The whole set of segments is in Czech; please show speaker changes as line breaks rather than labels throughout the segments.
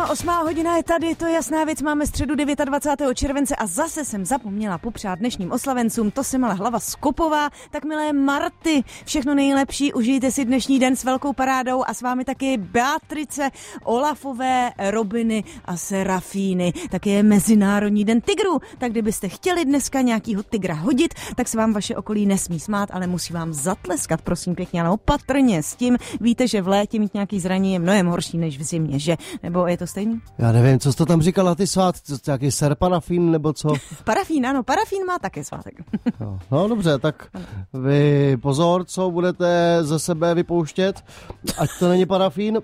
8. hodina je tady, to je jasná věc, máme středu 29. července a zase jsem zapomněla popřát dnešním oslavencům, to jsem ale hlava skopová, tak milé Marty, všechno nejlepší, užijte si dnešní den s velkou parádou a s vámi taky Beatrice, Olafové, Robiny a Serafíny, taky je Mezinárodní den tygru, tak kdybyste chtěli dneska nějakýho tygra hodit, tak se vám vaše okolí nesmí smát, ale musí vám zatleskat, prosím pěkně, ale opatrně s tím, víte, že v létě mít nějaký zranění je mnohem horší než v zimě, že? Nebo je to stejný?
Já nevím, co jsi to tam říkala ty svátky, nějaký serparafín nebo co?
Parafín, ano, parafín má také svátek.
No dobře, tak vy pozor, co budete ze sebe vypouštět, ať to není parafín.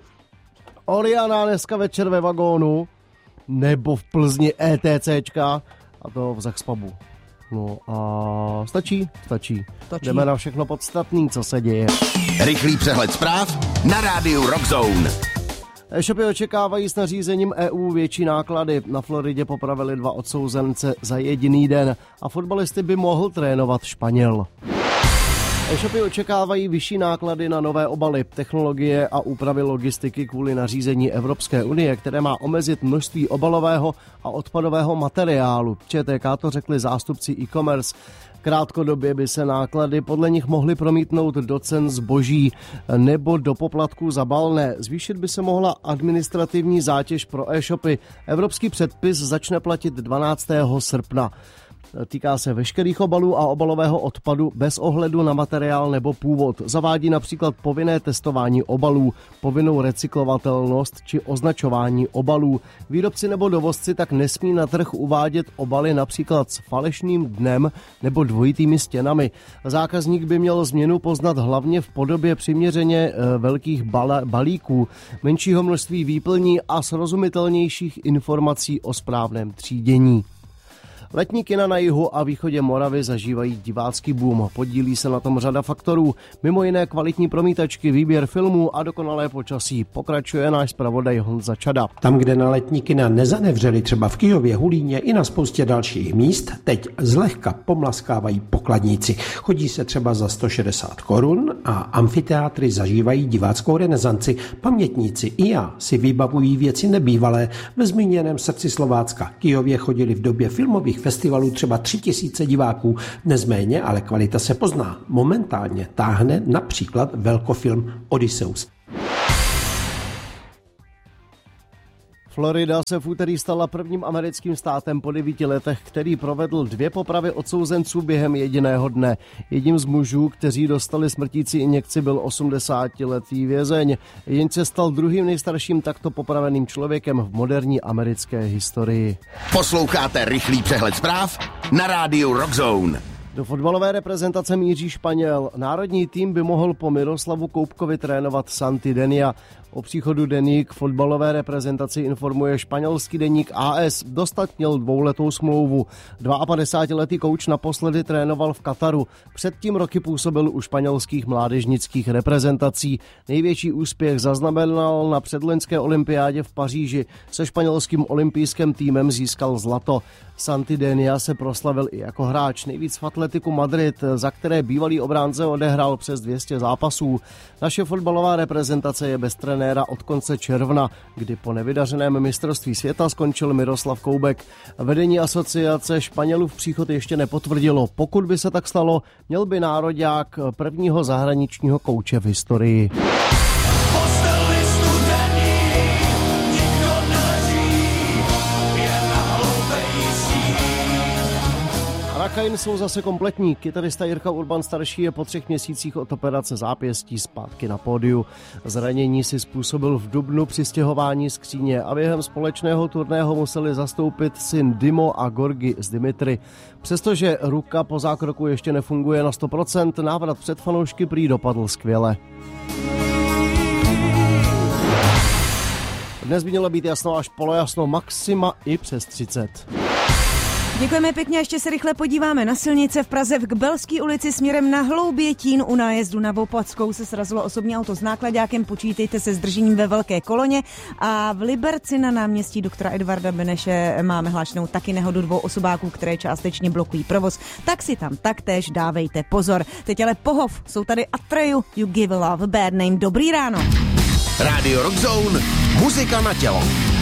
Oriana dneska večer ve vagónu, nebo v Plzni ETCčka, a to v Zachspubu. No a stačí. Jdeme na všechno podstatný, co se děje.
Rychlý přehled zpráv na rádiu Rockzone.
E-shopy očekávají s nařízením EU větší náklady. Na Floridě popravili 2 odsouzence za jediný den a fotbalisty by mohl trénovat Španěl. E-shopy očekávají vyšší náklady na nové obaly, technologie a úpravy logistiky kvůli nařízení Evropské unie, které má omezit množství obalového a odpadového materiálu. ČTK to řekli zástupci e-commerce. Krátkodobě by se náklady podle nich mohly promítnout do cen zboží nebo do poplatků za balné. Zvýšit by se mohla administrativní zátěž pro e-shopy. Evropský předpis začne platit 12. srpna. Týká se veškerých obalů a obalového odpadu bez ohledu na materiál nebo původ. Zavádí například povinné testování obalů, povinnou recyklovatelnost či označování obalů. Výrobci nebo dovozci tak nesmí na trh uvádět obaly například s falešným dnem nebo dvojitými stěnami. Zákazník by měl změnu poznat hlavně v podobě přiměřeně velkých balíků, menšího množství výplní a srozumitelnějších informací o správném třídění. Letní kina na jihu a východě Moravy zažívají divácký boom. Podílí se na tom řada faktorů, mimo jiné kvalitní promítačky, výběr filmů a dokonalé počasí. Pokračuje náš zpravodaj Honza Čada.
Tam, kde na letní kina nezanevřeli, třeba v Kyjově, Hulíně i na spoustě dalších míst, teď zlehka pomlaskávají pokladníci. Chodí se třeba za 160 korun a amfiteátry zažívají diváckou renesanci. Pamětníci i já si vybavují věci nebývalé. Ve zmíněném srdci Slovácka Kyjově chodili v době filmových festivalů třeba 3000 diváků, dnes méně, ale kvalita se pozná. Momentálně táhne například velkofilm Odysseus.
Florida se v úterý stala prvním americkým státem po 9 letech, který provedl 2 popravy odsouzenců během jediného dne. Jedním z mužů, kteří dostali smrtící injekci, byl 80letý vězeň. Jenž se stal druhým nejstarším takto popraveným člověkem v moderní americké historii.
Posloucháte rychlý přehled zpráv na rádiu Rockzone.
Do fotbalové reprezentace míří Španěl. Národní tým by mohl po Miroslavu Koupkovi trénovat Santi Denia. O příchodu Deni k fotbalové reprezentaci informuje španělský deník AS. Dostat měl 2letou smlouvu. 52letý kouč naposledy trénoval v Kataru. Předtím roky působil u španělských mládežnických reprezentací. Největší úspěch zaznamenal na předloňské olympiádě v Paříži. Se španělským olympijským týmem získal zlato. Santi Denia se proslavil i jako hráč. Nejvíc v Atletiku Madrid, za které bývalý obránce odehrál přes 200 zápasů. Naše fotbalová reprezentace je bez trenéra od konce června, kdy po nevydařeném mistrovství světa skončil Miroslav Koubek. Vedení asociace Španělův příchod ještě nepotvrdilo. Pokud by se tak stalo, měl by nároďák prvního zahraničního kouče v historii. Rakajn jsou zase kompletní. Kytarista Jirka Urban starší je po 3 měsících od operace zápěstí zpátky na pódiu. Zranění si způsobil v dubnu při stěhování skříně a během společného turného museli zastoupit syn Dimo a Gorgi z Dimitry. Přestože ruka po zákroku ještě nefunguje na 100%, návrat před fanoušky prý dopadl skvěle. Dnes by mělo být jasno až polojasno, maxima i přes 30.
Děkujeme pěkně, ještě se rychle podíváme na silnice. V Praze v Kbelské ulici směrem na Hloubětín u nájezdu na Vopadskou se srazilo osobní auto s náklaďákem, počítejte se zdržením ve velké koloně. A v Liberci na náměstí doktora Edvarda Beneše máme hlášenou taky nehodu 2 osobáků, které částečně blokují provoz, tak si tam taktéž dávejte pozor. Teď ale pohov, jsou tady Atreyu, You Give Love a Bad Name. Dobrý ráno.
Rádio Rockzone, muzika na tělo.